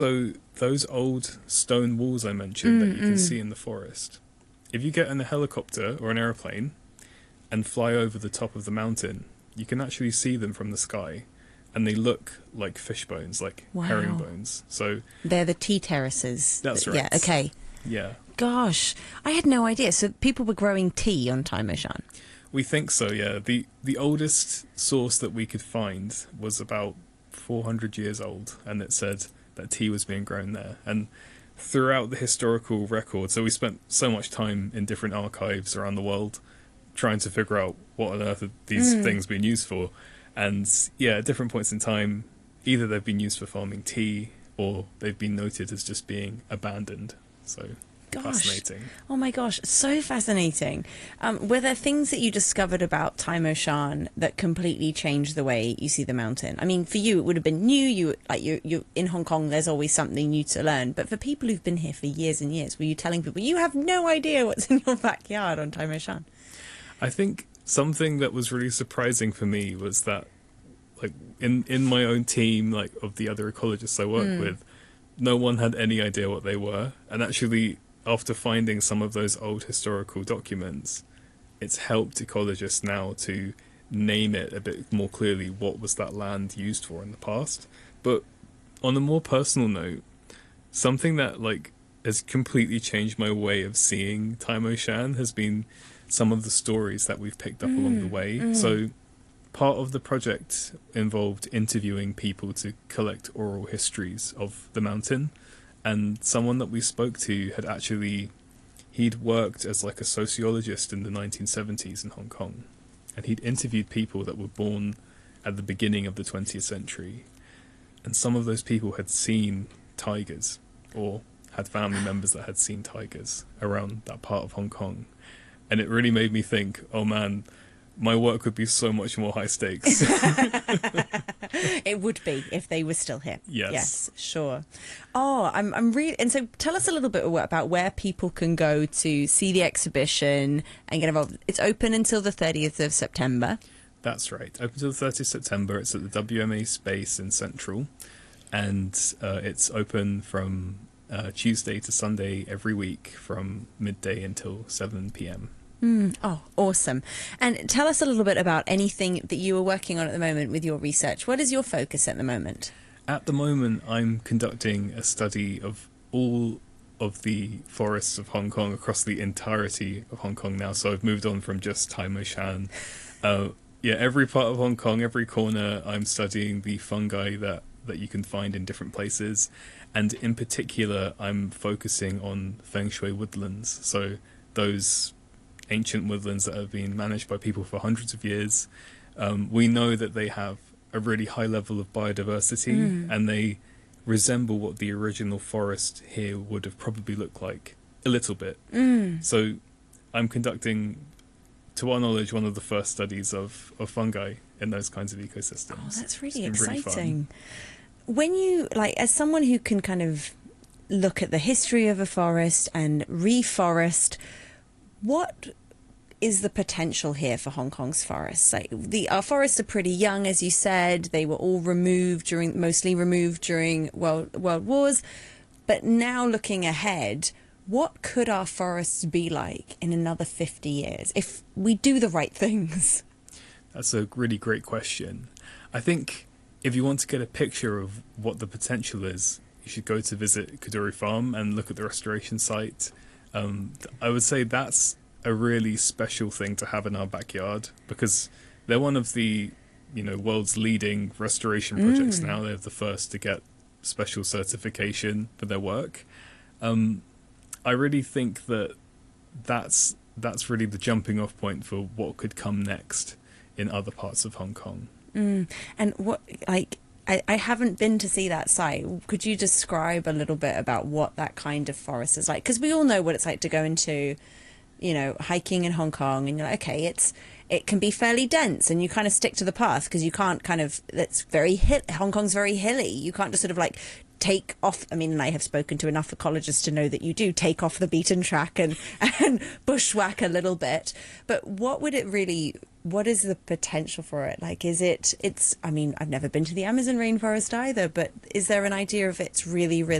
So those old stone walls I mentioned that you can see in the forest, if you get in a helicopter or an aeroplane and fly over the top of the mountain, you can actually see them from the sky, and they look like fish bones, like herring Wow. bones. So They're the tea terraces. that's Yeah, right. okay. Yeah, Gosh, I had no idea. So people were growing tea on Taimoshan. we think so. Yeah, the oldest source that we could find was about 400 years old, and it said that tea was being grown there. And throughout the historical record, so we spent so much time in different archives around the world trying to figure out what on earth are these things being used for. And yeah, at different points in time, either they've been used for farming tea or they've been noted as just being abandoned. So Gosh. fascinating. Oh my gosh, so fascinating. Were there things that you discovered about Taimoshan that completely changed the way you see the mountain? I mean, for you, it would have been new. You in Hong Kong. There's always something new to learn. But for people who've been here for years and years, were you telling people you have no idea what's in your backyard on Taimoshan? I think something that was really surprising for me was that, like, in my own team, like, of the other ecologists I work with, no one had any idea what they were. And actually, after finding some of those old historical documents, it's helped ecologists now to name it a bit more clearly. What was that land used for in the past? But on a more personal note, something that, like, has completely changed my way of seeing Taimoshan has been some of the stories that we've picked up along the way. So part of the project involved interviewing people to collect oral histories of the mountain, and someone that we spoke to had actually, he'd worked as like a sociologist in the 1970s in Hong Kong, and he'd interviewed people that were born at the beginning of the 20th century, and some of those people had seen tigers or had family members that had seen tigers around that part of Hong Kong. And it really made me think, oh man, my work would be so much more high stakes. It would be if they were still here. Yes. Yes, sure. Oh, I'm really. And so tell us a little bit about where people can go to see the exhibition and get involved. It's open until the 30th of September. That's right. Open till the 30th of September. It's at the WMA space in Central. And it's open from Tuesday to Sunday every week from midday until 7 p.m. Oh, awesome. And tell us a little bit about anything that you are working on at the moment with your research. What is your focus at the moment? At the moment, I'm conducting a study of all of the forests of Hong Kong across the entirety of Hong Kong now. So I've moved on from just Taimoshan. Yeah, every part of Hong Kong, every corner, I'm studying the fungi that you can find in different places. And in particular, I'm focusing on feng shui woodlands. So those ancient woodlands that have been managed by people for hundreds of years. We know that they have a really high level of biodiversity, and they resemble what the original forest here would have probably looked like a little bit. So I'm conducting, to our knowledge, one of the first studies of fungi in those kinds of ecosystems. Oh, that's really It's been really exciting. fun. When you, like, as someone who can kind of look at the history of a forest and reforest, what is the potential here for Hong Kong's forests? Like, our forests are pretty young, as you said. They were all mostly removed during world wars. But now looking ahead, what could our forests be like in another 50 years if we do the right things? That's a really great question. I think if you want to get a picture of what the potential is, you should go to visit Kaduri Farm and look at the restoration site. I would say that's a really special thing to have in our backyard, because they're one of the world's leading restoration projects now. They're the first to get special certification for their work. I really think that's really the jumping off point for what could come next in other parts of Hong Kong. And what, like, I haven't been to see that site. Could you describe a little bit about what that kind of forest is like? Because we all know what it's like to go into, hiking in Hong Kong, and you're like, okay, it can be fairly dense, and you kind of stick to the path because you can't Hong Kong's very hilly. You can't just sort of like take off. I mean, I have spoken to enough ecologists to know that you do take off the beaten track and bushwhack a little bit. But what would it really what is the potential for it? Like, is it, I mean, I've never been to the Amazon rainforest either, but is there an idea of it's really, really